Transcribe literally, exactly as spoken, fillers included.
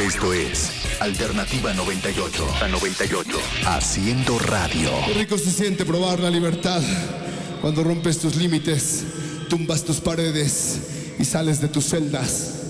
Esto es Alternativa noventa y ocho. A noventa y ocho. Haciendo radio. Qué rico se siente probar la libertad cuando rompes tus límites, tumbas tus paredes y sales de tus celdas.